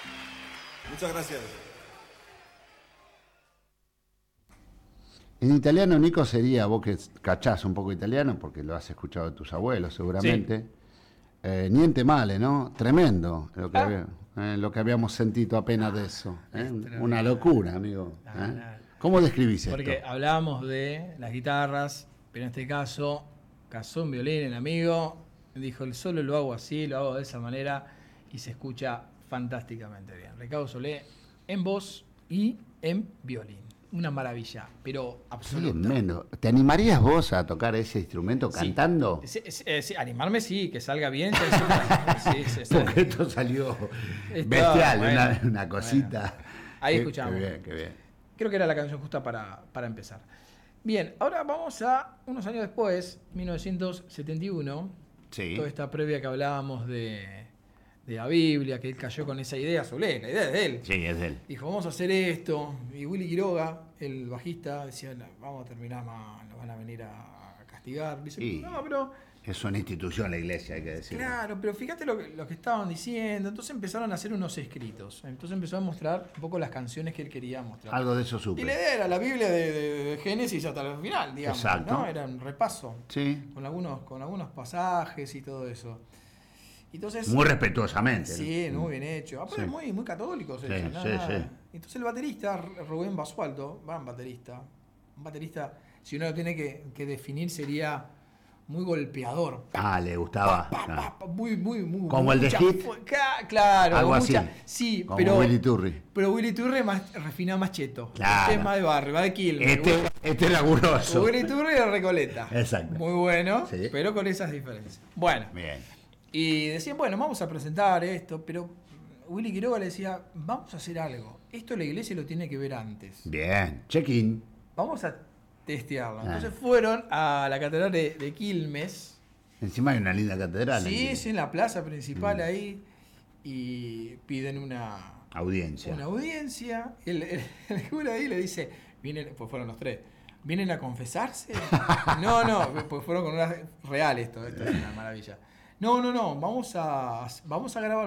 Muchas gracias. En italiano, Nico, sería, vos que cachás un poco italiano, porque lo has escuchado de tus abuelos seguramente, niente male, ¿no? Tremendo lo que habíamos sentido apenas de eso. Una locura, amigo. ¿Cómo describís esto? Porque hablábamos de las guitarras, pero en este caso, cazó un violín el amigo, dijo, el solo lo hago así, lo hago de esa manera, y se escucha fantásticamente bien. Ricardo Solé en voz y en violín. Una maravilla, pero absoluta. Tremendo. ¿Te animarías vos a tocar ese instrumento cantando? Sí, animarme sí, que salga bien. Porque esto salió bestial, bueno, una cosita. Bueno. Ahí escuchamos. Qué bien. Creo que era la canción justa para empezar. Bien, ahora vamos a unos años después, 1971. Sí. Toda esta previa que hablábamos de la Biblia, que él cayó con esa idea, Solé, la idea es de él. Sí, es de él. Dijo, vamos a hacer esto. Y Willy Quiroga, el bajista, decía, vamos a terminar mal, nos van a venir a castigar. Dice, sí. No, pero... Es una institución la iglesia, hay que decirlo. Claro, pero fíjate lo que estaban diciendo. Entonces empezaron a hacer unos escritos. Entonces empezó a mostrar un poco las canciones que él quería mostrar. Algo de eso supe. Y la idea era la Biblia de Génesis hasta el final, digamos. Exacto. ¿No? Era un repaso. Sí. Con algunos pasajes y todo eso. Entonces, muy respetuosamente. Sí, ¿no? muy bien hecho. Aparte, muy, muy católicos. Sí, ellos, sí. Entonces el baterista, Rubén Basualdo, un baterista, si uno lo tiene que definir, sería muy golpeador. Le gustaba. Muy. Como el de Hit. Claro. Algo así. Sí, como pero Willy Turri. Pero Willy Turri es más refinado, más cheto. Claro. Este es más de barrio, más de Quilmes. Este es laburoso. Willy Turri de Recoleta. Exacto. Muy bueno, sí. pero con esas diferencias. Bueno. Bien. Y decían, bueno, vamos a presentar esto, pero Willy Quiroga le decía, vamos a hacer algo. Esto la iglesia lo tiene que ver antes. Bien, check-in. Vamos a testearlo. Entonces fueron a la catedral de Quilmes. Encima hay una linda catedral. Sí, es en la plaza principal ahí. Y piden una audiencia. El cura ahí le dice, pues fueron los tres. ¿Vienen a confesarse? No, pues fueron con una real esto es una maravilla. No, vamos a grabar